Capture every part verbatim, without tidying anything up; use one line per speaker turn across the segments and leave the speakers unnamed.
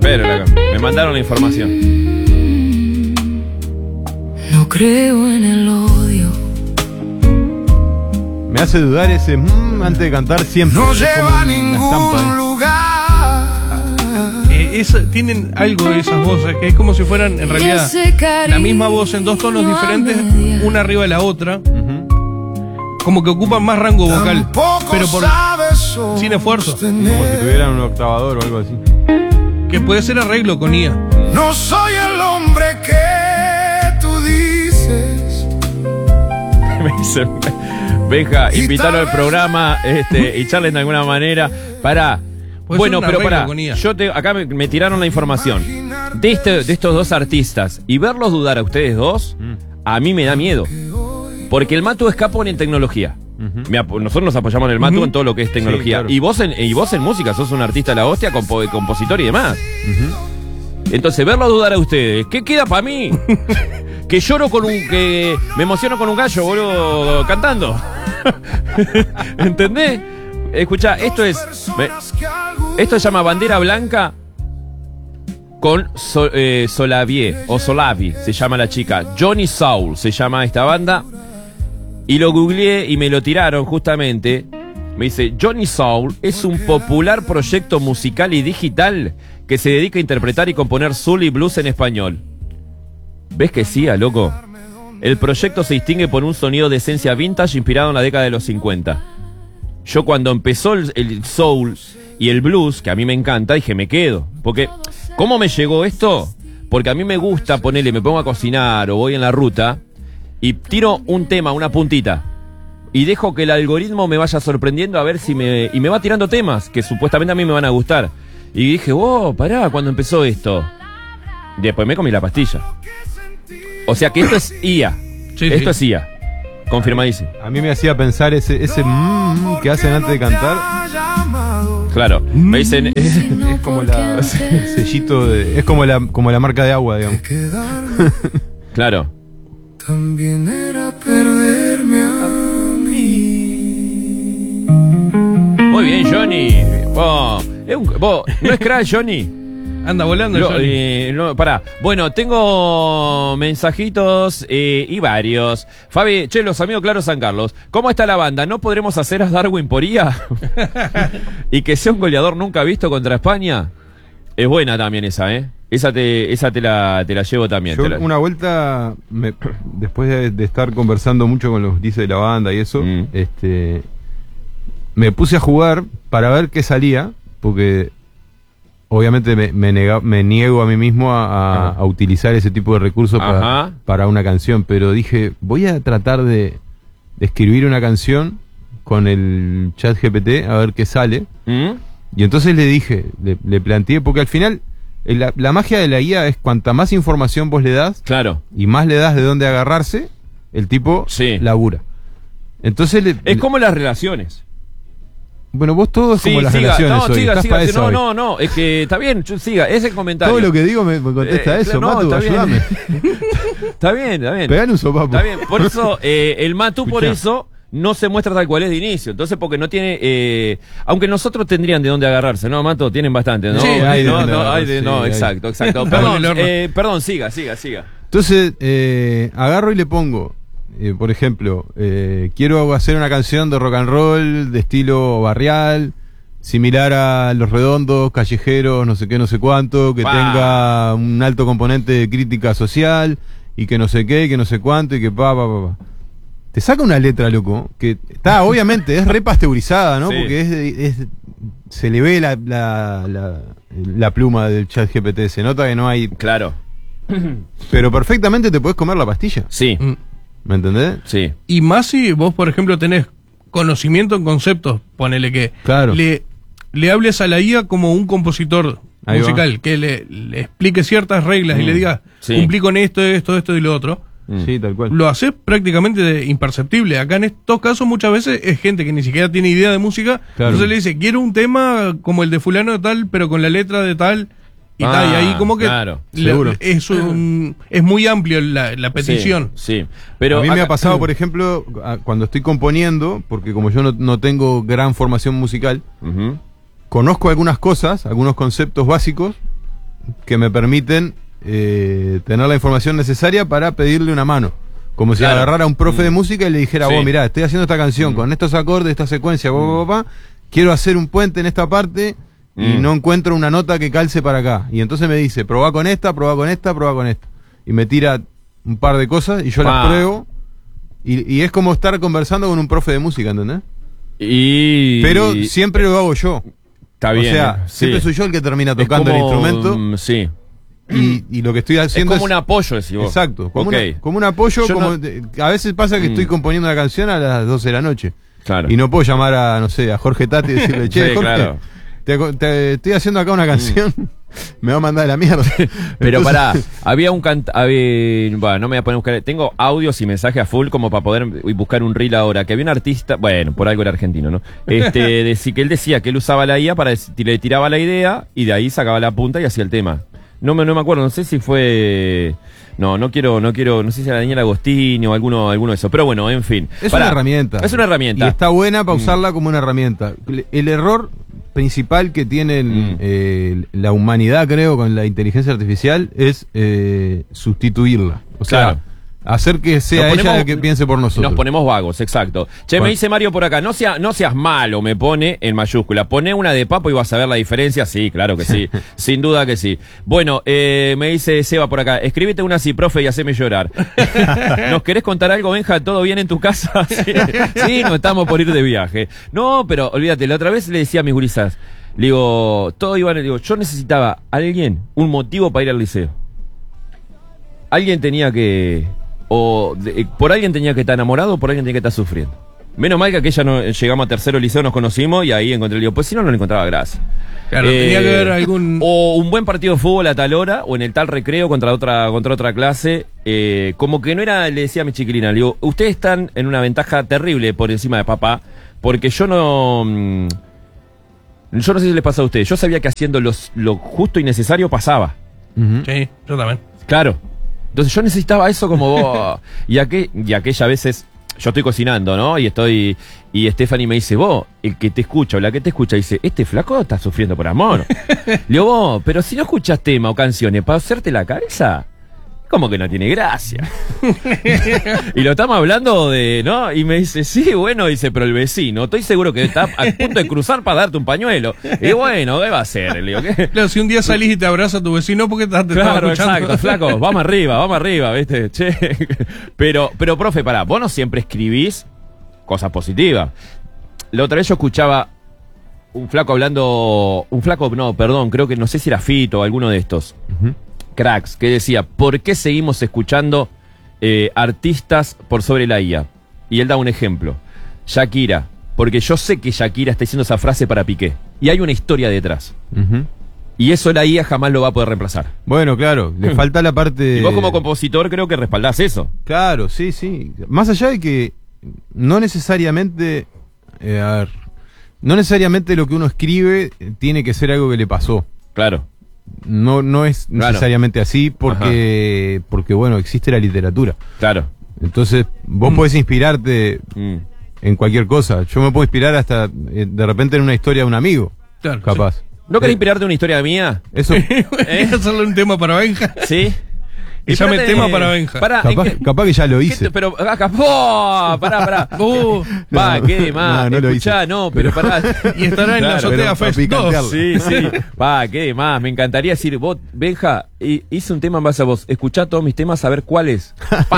Pero la, me mandaron la información.
No creo en el odio.
Me hace dudar ese mmm antes de cantar siempre.
No
es
lleva a
como una
ningún
estampa, ¿eh?
lugar.
Eh, es, tienen algo de esas voces, que es como si fueran en realidad la misma voz en dos tonos diferentes, una arriba de la otra.
Uh-huh.
Como que ocupan más rango vocal, pero por sin esfuerzo.
Como si tuvieran un octavador o algo así.
Que puede ser arreglo con I A.
No soy el hombre que tú dices.
Me dice, Benja, invitarlo al programa este, y charlen de alguna manera. Pará. Bueno, pero pará. Yo te, acá me, me tiraron la información de, este, de estos dos artistas. Y verlos dudar a ustedes dos, mm. a mí me da miedo. Porque el Matu es capo en tecnología. Uh-huh. Me, nosotros nos apoyamos en el Matu uh-huh. en todo lo que es tecnología. Sí, claro. Y vos en, y vos en música, sos un artista de la hostia, compo, compositor y demás. Uh-huh. Entonces, verlo dudar a ustedes, ¿qué queda para mí? Que lloro con un... que me emociono con un gallo, boludo, cantando. ¿Entendés? Escuchá, esto es... Esto se llama Bandera Blanca con Sol, eh, Solavier, o Solavi, se llama la chica. Johnny Soul se llama esta banda. Y lo googleé y me lo tiraron justamente. Me dice, Johnny Soul es un popular proyecto musical y digital que se dedica a interpretar y componer soul y blues en español. ¿Ves que sí, a loco? El proyecto se distingue por un sonido de esencia vintage inspirado en la década de los cincuenta. Yo cuando empezó el, el soul y el blues, que a mí me encanta, dije, me quedo. Porque, ¿cómo me llegó esto? Porque a mí me gusta ponerle, me pongo a cocinar o voy en la ruta y tiro un tema, una puntita, y dejo que el algoritmo me vaya sorprendiendo a ver si me... Y me va tirando temas que supuestamente a mí me van a gustar. Y dije, wow, pará, ¿cuándo empezó esto? Y después me comí la pastilla. O sea que esto es I A. Sí, esto sí. es I A. Confirmadísimo.
A mí me hacía pensar ese, ese mmm que hacen antes de cantar.
Claro, me dicen...
Es, es como la... el sellito de... Es como la, como la marca de agua, digamos.
Claro.
También era perderme a mí.
Muy bien, Johnny. Oh, es un, vos, ¿no es crack, Johnny?
Anda volando,
Lo,
Johnny.
Eh, no, pará. Bueno, tengo mensajitos eh, y varios. Fabi, che, los amigos Claro San Carlos. ¿Cómo está la banda? ¿No podremos hacer a Darwin por I A? Y que sea un goleador nunca visto contra España. Es buena también esa, ¿eh? Esa te, esa te la, te la llevo también.
Yo
la...
una vuelta, me, después de, de estar conversando mucho con los dice de la banda y eso, mm. este, me puse a jugar para ver qué salía, porque obviamente me, me, nega, me niego a mí mismo a, a, a utilizar ese tipo de recursos para, para una canción, pero dije, voy a tratar de, de escribir una canción con el chat G P T a ver qué sale. ¿Mm? Y entonces le dije, le, le planteé, porque al final la, la magia de la I A es cuanta más información vos le das,
claro,
y más le das de dónde agarrarse, el tipo sí. labura. Entonces le,
es como las relaciones.
Bueno, vos todo es
sí,
como las
siga,
relaciones
no,
hoy.
Siga, siga,
siga,
no, no, no, es que está bien, siga, ese comentario.
Todo lo que digo me, me contesta eh, eso, no, Matu, ayúdame.
Está bien, está bien.
Pegale un sopapo.
Está bien, por eso, eh, el Matu por eso no se muestra tal cual es de inicio. Entonces, porque no tiene, eh, aunque nosotros tendrían de dónde agarrarse, ¿no, Mato? Tienen bastante, ¿no?
Sí, hay de
no,
dónde
no, hay de,
sí,
no,
hay.
exacto, exacto. Perdón, eh, perdón, siga, siga, siga.
Entonces, eh, agarro y le pongo, eh, por ejemplo, eh, quiero hacer una canción de rock and roll, de estilo barrial, similar a Los Redondos, Callejeros, no sé qué, no sé cuánto, que pa. tenga un alto componente de crítica social, y que no sé qué, que no sé cuánto, y que pa, pa, pa, pa. Te saca una letra, loco, que está, obviamente, es repasteurizada, ¿no? Sí. Porque es, es se le ve la, la, la, la pluma del chat G P T, se nota que no hay...
Claro.
Pero perfectamente te podés comer la pastilla.
Sí.
¿Me entendés?
Sí.
Y más si vos, por ejemplo, tenés conocimiento en conceptos, ponele que
claro.
le, le hables a la I A como un compositor Ahí musical, va. que le, le explique ciertas reglas mm. y le diga, sí. cumplí con esto, esto, esto y lo otro.
Sí, tal cual.
Lo hace prácticamente imperceptible. Acá en estos casos muchas veces es gente que ni siquiera tiene idea de música. Claro. Entonces le dice, quiero un tema como el de fulano de tal, pero con la letra de tal y ah, tal. Y ahí como que
claro,
le, es, un, es muy amplio la, la petición.
Sí, sí. Pero
a mí
acá,
me ha pasado, por ejemplo, cuando estoy componiendo, porque como yo no, no tengo gran formación musical, uh-huh. conozco algunas cosas, algunos conceptos básicos que me permiten eh, tener la información necesaria para pedirle una mano. Como si
claro.
agarrara a un profe
mm.
de música y le dijera,
sí.
vos mirá, estoy haciendo esta canción mm. con estos acordes, esta secuencia, mm. papá, quiero hacer un puente en esta parte mm. y no encuentro una nota que calce para acá. Y entonces me dice, probá con esta, probá con esta, probá con esta. Y me tira un par de cosas y yo ah. las pruebo. Y, y es como estar conversando con un profe de música, ¿entendés?
Y...
Pero siempre lo hago yo.
Está bien.
O sea, sí. siempre soy yo el que termina tocando
como,
el instrumento.
Sí.
Y, y lo que estoy haciendo
es como
es,
un apoyo, decís vos.
Exacto, como,
okay.
una, como un apoyo. Como,
no...
A veces pasa que mm. estoy componiendo una canción a las doce de la noche. Claro. Y no puedo llamar a, no sé, a Jorge Tati y decirle, che, sí, Jorge, claro. te, te, estoy haciendo acá una canción, mm. me va a mandar a la mierda.
Pero Entonces... pará, había un canta, había, bueno, no me voy a poner a buscar, tengo audios y mensajes a full como para poder buscar un reel ahora, que había un artista, bueno, por algo era argentino, ¿no? Este, de, que él decía que él usaba la I A para, le tiraba la idea y de ahí sacaba la punta y hacía el tema. No me, no me acuerdo, no sé si fue... No, no quiero, no quiero, no sé si era Daniel Agostini o alguno, alguno de esos, pero bueno, en fin.
Es
Pará,
una herramienta.
Es una herramienta.
Y está buena para usarla mm. como una herramienta. El error principal que tiene el, mm. eh, la humanidad, creo, con la inteligencia artificial es eh, sustituirla. O sea, claro. hacer que sea ponemos, ella la que piense por nosotros.
Nos ponemos vagos, exacto. Che, bueno. me dice Mario por acá, no, sea, no seas malo, me pone en mayúscula. Poné una de Papo y vas a ver la diferencia. Sí, claro que sí. Sin duda que sí. Bueno, eh, me dice Seba por acá, escríbete una así, profe, y haceme llorar. ¿Nos querés contar algo, Benja? ¿Todo bien en tu casa? Sí, sí, no estamos por ir de viaje. No, pero olvídate, la otra vez le decía a mis gurisas, le digo, todo iba, le digo, yo necesitaba a alguien, un motivo para ir al liceo. Alguien tenía que... O de, por alguien tenía que estar enamorado o por alguien tenía que estar sufriendo. Menos mal que aquella no, llegamos a tercero liceo, nos conocimos y ahí encontré el lío. Pues si no, no le encontraba gracia.
Claro, eh, tenía que haber algún...
O un buen partido de fútbol a tal hora, o en el tal recreo contra otra, contra otra clase. Eh, como que no era, le decía a mi chiquilina, le digo, ustedes están en una ventaja terrible por encima de papá, porque yo no... Yo no sé si les pasa a ustedes, yo sabía que haciendo los, lo justo y necesario pasaba.
Uh-huh. Sí, yo también.
Claro. Entonces yo necesitaba eso como vos. Y, aquel, y aquella veces, yo estoy cocinando, ¿no? Y estoy, y Stephanie me dice, vos, el que te escucha o la que te escucha, dice, este flaco está sufriendo por amor. Le digo, vos, pero si no escuchas tema o canciones para hacerte la cabeza, como que no tiene gracia. Y lo estamos hablando de, ¿no? Y me dice, sí, bueno, dice, pero el vecino, estoy seguro que está a punto de cruzar para darte un pañuelo. Y bueno, ¿qué va a hacer? Le digo, ¿qué?
Claro, si un día salís y te abraza a tu vecino porque te, te
claro,
estaba escuchando.
Exacto, flaco, vamos arriba, vamos arriba, ¿viste? Che. Pero, pero, profe, pará, vos no siempre escribís cosas positivas. La otra vez yo escuchaba un flaco hablando, un flaco, no, perdón, creo que no sé si era Fito o alguno de estos. Uh-huh. Cracks, que decía, ¿por qué seguimos escuchando eh, artistas por sobre la I A? Y él da un ejemplo. Shakira, porque yo sé que Shakira está diciendo esa frase para Piqué. Y hay una historia detrás. Uh-huh. Y eso la I A jamás lo va a poder reemplazar.
Bueno, claro, le falta la parte...
Y vos como compositor creo que respaldás eso.
Claro, sí, sí. Más allá de que no necesariamente... Eh, a ver, no necesariamente lo que uno escribe tiene que ser algo que le pasó.
Claro.
No, no es necesariamente claro. así porque, porque, bueno, existe la literatura.
Claro.
Entonces, vos mm. podés inspirarte mm. en cualquier cosa. Yo me puedo inspirar hasta, eh, de repente, en una historia de un amigo. Claro. Capaz. Sí.
¿No querés eh, inspirarte en una historia mía?
Eso.
¿Eh? Hacerle un tema para Benja.
Sí.
Y llame el tema para Benja.
Para, capaz, que, capaz que ya lo hice.
Te, pero, acá, oh, pará, pará. Uh, va, no, qué de más. No, no Escuchá, no, pero pará.
Y estará en claro, la Azotea Fest dos.
Sí, sí. Va, qué de más. Me encantaría decir, vos, Benja, hice un tema en base a vos. Escuchá todos mis temas, a ver cuáles.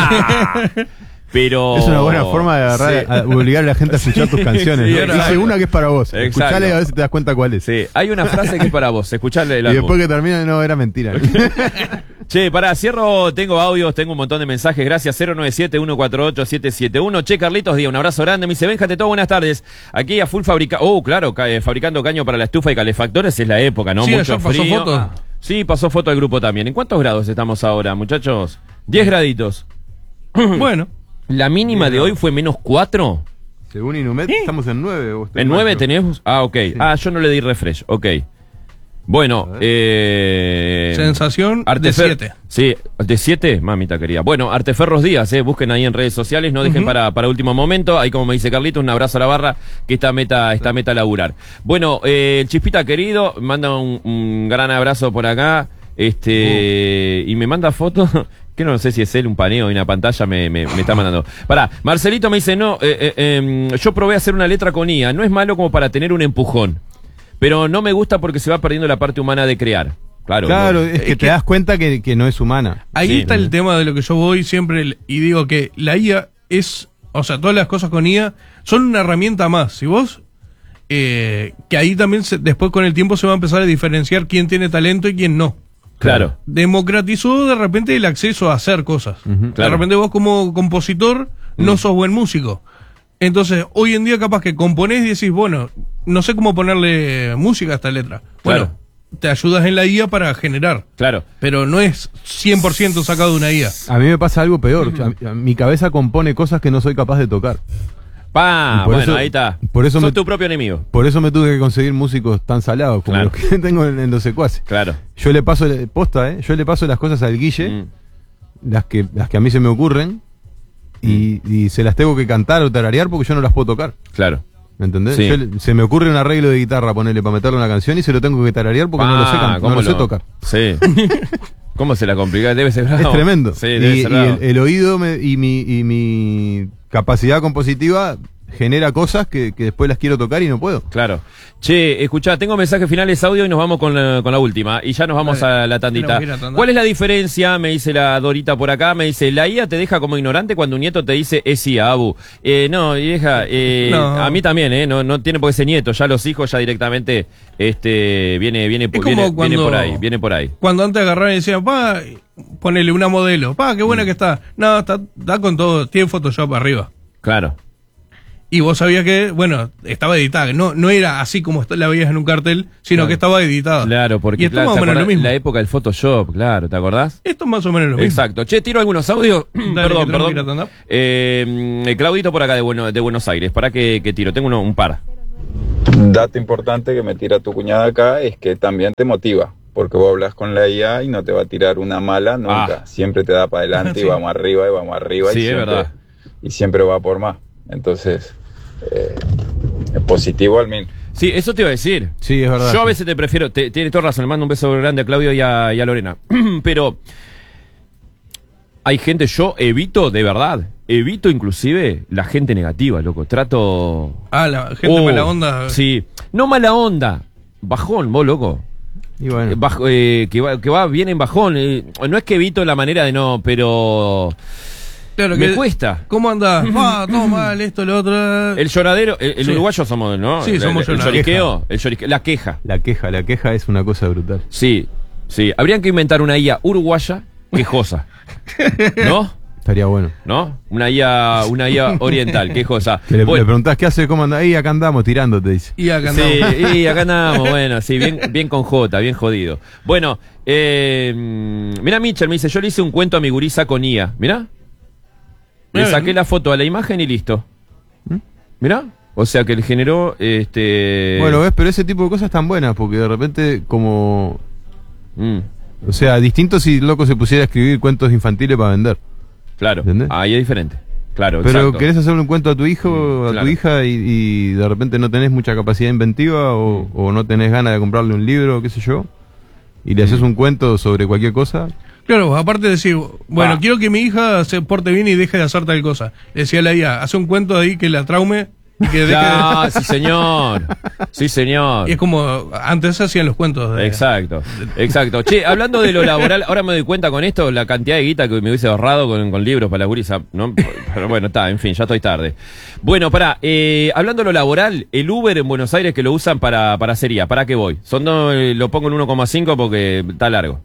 Pero...
Es una buena forma de agarrar, sí. a obligar a la gente a escuchar tus canciones. Sí, ¿no? Hice una que es para vos. Exacto. Escuchale a ver si te das cuenta cuál es.
Sí, hay una frase que es para vos. Escuchale el álbum.
Y después que termina, no, era mentira.
Che, pará, cierro, tengo audios, tengo un montón de mensajes, gracias, cero nueve siete, uno cuatro ocho, siete siete uno. Che, Carlitos Díaz, un abrazo grande, me dice, Benjate todo, buenas tardes. Aquí a full fabrica, oh, claro, ca eh, fabricando caño para la estufa y calefactores, es la época, ¿no?
Sí,
mucho
pasó
frío.
Foto.
Ah, sí, pasó foto del grupo también. ¿En cuántos grados estamos ahora, muchachos? diez graditos.
Bueno.
La mínima de hoy fue menos cuatro.
Según Inumet, ¿sí? Estamos en nueve.
¿En nueve tenemos? Ah, ok. Sí. Ah, yo no le di refresh, ok. Bueno, eh...
sensación Artefer de siete.
Sí, de siete, mamita querida. Bueno, Arteferros Díaz, eh, busquen ahí en redes sociales, no dejen uh-huh. para, para último momento. Ahí como me dice Carlito, un abrazo a la barra, que esta meta, esta meta a laburar. Bueno, eh, el Chispita querido, manda un, un gran abrazo por acá. Este, uh. y me manda fotos, que no sé si es él, un paneo y una pantalla me, me, me está mandando. Pará, Marcelito me dice, no, eh, eh, eh, yo probé a hacer una letra con I A, no es malo como para tener un empujón, pero no me gusta porque se va perdiendo la parte humana de crear. Claro,
claro,
no.
es que
es
te
que,
das cuenta que, que no es humana.
Ahí
sí,
está
no.
el tema de lo que yo voy siempre y digo que la I A es, o sea, todas las cosas con I A son una herramienta más. Si vos, eh, que ahí también se, después con el tiempo se va a empezar a diferenciar quién tiene talento y quién no.
Claro.
Democratizó de repente el acceso a hacer cosas.
Uh-huh,
claro.
De repente vos como compositor
Mm.
no sos buen músico. Entonces, hoy en día capaz que componés y decís, bueno, no sé cómo ponerle música a esta letra. Bueno,
Claro.
te ayudas en la I A para generar.
Claro.
Pero no es cien por ciento sacado de una I A.
A mí me pasa algo peor. A- a- mi cabeza compone cosas que no soy capaz de tocar.
Pa,
Y por
bueno,
eso-
ahí está.
por eso
Sos
me-
tu propio enemigo.
Por eso me tuve que conseguir músicos tan salados como
Claro.
los que tengo en, en los secuaces.
Claro.
Yo le paso, posta, ¿eh? Yo le paso las cosas al Guille,
Mm.
las que las que a mí se me ocurren, y, y se las tengo que cantar o tararear porque yo no las puedo tocar.
Claro.
¿Me entendés?
Sí.
Yo le- se me ocurre un arreglo de guitarra, ponerle para meterle una canción y se lo tengo que tararear porque no lo sé,
Pa,
can- no
¿cómo
lo sé tocar.
Sí. ¿Cómo se la complica? Debe ser bravo.
Es tremendo.
Sí, debe
y
ser
y
bravo.
el, el oído me- y, mi, y mi capacidad compositiva genera cosas que, que después las quiero tocar y no puedo.
Claro. Che, escuchá, tengo mensajes finales audio y nos vamos con la, con la última. Y ya nos vamos
Dale,
a la tandita.
tenemos que ir a tanda.
¿Cuál es la diferencia? Me dice la Dorita por acá. Me dice, la I A te deja como ignorante cuando un nieto te dice, es I A, Abu. Eh, no, vieja, eh,
No.
a mí también, ¿eh? No, no tiene por qué ser nieto. Ya los hijos ya directamente, este, viene, viene,
Es
viene,
como
viene
cuando-
por ahí, viene por ahí.
Cuando antes agarraban y decían, pa, ponele una modelo. Pa, qué
Mm.
buena que está. No, está, está con todo, tiene Photoshop arriba.
Claro.
Y vos sabías que, bueno, estaba editada. No, no era así como está- la veías en un cartel, sino
Claro.
que estaba editada.
Claro, porque
y esto
claro,
más o
¿te
menos es lo
acordás?
mismo.
La época del Photoshop, claro, ¿te acordás?
Esto es más o menos lo mismo.
Exacto. Che, tiro algunos audios.
Dale,
perdón,
que tenemos que ir a
perdón.
tanda.
Eh, mm, Claudito por acá de, bueno, de Buenos Aires. ¿Para qué, qué tiro? Tengo uno, un par.
Dato importante que me tira tu cuñada acá es que también te motiva, porque vos hablas con la I A y no te va a tirar una mala nunca.
Ah.
Siempre te da para adelante
Sí.
y vamos arriba y vamos arriba.
Sí,
y
es
siempre,
verdad.
Y siempre va por más. Entonces, eh, es positivo al menos.
Sí, eso te iba a decir.
Sí, es verdad.
Yo a veces te prefiero, te, tienes toda razón, le mando un beso grande a Claudio y a, y a Lorena. Pero hay gente, yo evito, de verdad, evito inclusive la gente negativa, loco. Trato...
Ah, la gente
Oh,
mala onda.
Sí, no mala onda, bajón, vos, loco.
Y bueno.
Eh, bajo, eh, que, va, que va bien en bajón. eh, no es que evito la manera de no, pero...
Claro
me
que-
cuesta.
¿Cómo andás? Ah, todo mal, esto, lo otro.
El lloradero, el, el
Sí.
uruguayo somos, ¿no?
Sí,
El-
somos
el, el
lloradores.
lloriqueo, el lloriqueo, la queja.
La queja, la queja es una cosa brutal.
Sí, sí. Habrían que inventar una I A uruguaya quejosa. ¿No?
Estaría bueno.
¿No? Una I A, una I A oriental, quejosa.
Que le,
Bueno,
le preguntás qué hace, cómo anda. Ahí acá andamos tirando, te dice.
Y acá andamos.
sí, y acá andamos, bueno, sí, bien, bien con J, bien jodido. Bueno, eh, mira Mitchell, me dice, yo le hice un cuento a mi gurisa con I A. Mirá. Le
Bien.
saqué la foto a la imagen y listo. Mirá. O sea que le generó este.
Bueno, ves, pero ese tipo de cosas están buenas, porque de repente, como.
Mm,
O sea, distinto si loco se pusiera a escribir cuentos infantiles para vender.
claro.
¿Entendés?
Ahí es diferente. Claro,
Pero
exacto.
querés hacerle un cuento a tu hijo
Mm,
o a
claro.
tu hija y, y de repente no tenés mucha capacidad inventiva o,
Mm.
o no tenés ganas de comprarle un libro, qué sé yo, y le
Mm.
haces un cuento sobre cualquier cosa.
Claro, aparte de decir, bueno,
Ah.
quiero que mi hija se porte bien y deje de hacer tal cosa. Le decía a la I A, hace un cuento ahí que la traume y que deje
Ah,
de...
sí, señor. Sí, señor.
Y es como, antes se hacían los cuentos. De...
Exacto, exacto. Che, hablando de lo laboral, ahora me doy cuenta con esto, la cantidad de guita que me hubiese ahorrado con, con libros para la gurisa, ¿no? Pero bueno, está, en fin, ya estoy tarde. Bueno, pará, eh, hablando de lo laboral, el Uber en Buenos Aires que lo usan para, para hacer I A, ¿para qué voy? Son dos, eh, lo pongo en uno coma cinco porque está largo.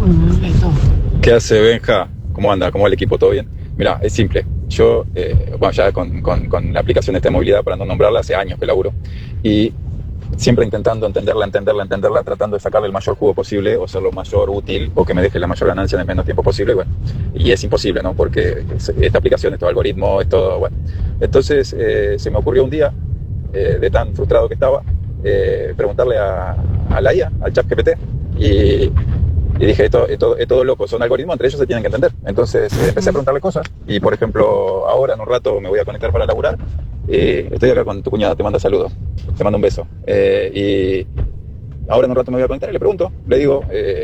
¿Qué hace Benja? ¿Cómo anda? ¿Cómo va el equipo? ¿Todo bien? Mira, es simple. Yo, eh, bueno, ya con, con, con la aplicación esta de movilidad, para no nombrarla, hace años que laburo. Y siempre intentando entenderla, entenderla, entenderla, tratando de sacarle el mayor jugo posible o ser lo mayor útil o que me deje la mayor ganancia en el menos tiempo posible. Bueno, y es imposible, ¿no? Porque esta aplicación, estos algoritmos, es todo, bueno. Entonces, eh, se me ocurrió un día, eh, de tan frustrado que estaba, eh, preguntarle a, a la I A, al ChatGPT, y... Y dije, esto, esto, es todo loco, son algoritmos, entre ellos se tienen que entender. Entonces eh, empecé a preguntarle cosas. Y por ejemplo, ahora en un rato me voy a conectar para laburar. Eh, estoy acá con tu cuñada, te manda saludos. Te mando un beso. Eh, y ahora en un rato me voy a conectar y le pregunto, le digo, eh,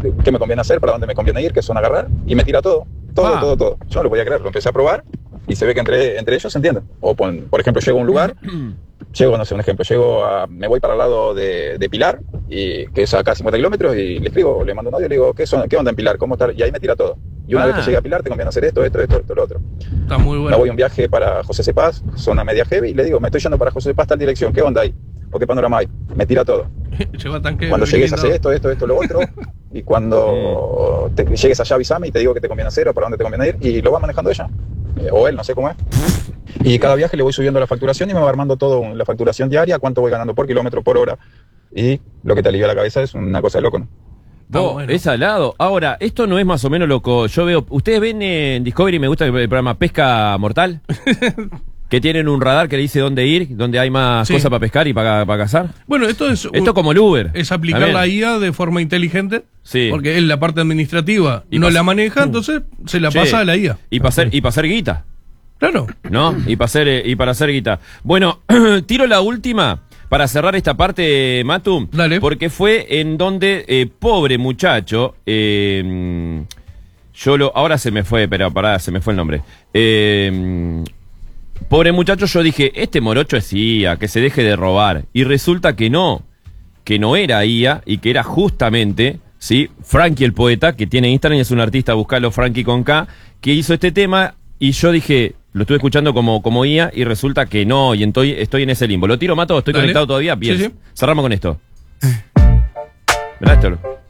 qué me conviene hacer, para dónde me conviene ir, qué zona agarrar, y me tira todo, todo,
Ah.
todo, todo. Yo no lo podía creer, lo empecé a probar y se ve que entre, entre ellos se entienden. O por, por ejemplo, llego a un lugar, llego, no sé, un ejemplo, llego a, me voy para el lado de, de Pilar, y que es acá cincuenta kilómetros, y le escribo, le mando un audio y le digo, ¿qué, son, ¿qué onda en Pilar? ¿Cómo está? Y ahí me tira todo. Y una
Ah.
vez que llegue a Pilar, te conviene hacer esto, esto, esto, esto, lo otro.
Está muy
Me
bueno.
voy a un viaje para José Cepaz, zona media heavy, y le digo, me estoy yendo para José Cepaz, tal dirección, ¿qué onda ahí? ¿O qué panorama hay? Me tira todo.
Lleva tanque
Cuando llegues a
blindado.
hacer esto, esto, esto, lo otro, y cuando te, llegues allá avísame y te digo qué te conviene hacer o para dónde te conviene ir, y lo va manejando ella, eh, o él, no sé cómo es. Y cada viaje le voy subiendo la facturación y me va armando todo, la facturación diaria, cuánto voy ganando por kilómetro, por hora, y lo que te alivia la cabeza es una cosa de loco, ¿no?
Está
Vos,
bueno.
es salado. Ahora, esto no es más o menos loco. Yo veo, ¿ustedes ven en Discovery, me gusta el programa Pesca Mortal? Que tienen un radar que le dice dónde ir, dónde hay más
Sí.
cosas para pescar y para, para cazar.
Bueno, esto es.
Esto como el Uber.
Es aplicar
También.
la I A de forma inteligente.
Sí.
Porque él la parte administrativa
Y
no
pas-
la maneja, entonces se la
Che,
pasa a la I A.
Y para hacer, y para hacer guita.
Claro.
¿No? Y para hacer, eh, y para hacer guita. Bueno, tiro la última para cerrar esta parte, Matu.
Dale.
Porque fue en donde, eh, pobre muchacho, eh, yo lo, ahora se me fue, pero pará, se me fue el nombre. Eh, pobre muchacho, yo dije, este morocho es I A, que se deje de robar. Y resulta que no, que no era I A y que era justamente, ¿sí? Frankie el poeta, que tiene Instagram y es un artista, buscalo, Frankie con K, que hizo este tema. Y yo dije, lo estuve escuchando como, como I A y resulta que no, y estoy, estoy en ese limbo. ¿Lo tiro, Mato? ¿Estoy
Dale.
conectado todavía? Bien.
Sí, sí.
Cerramos con esto. Mirá esto.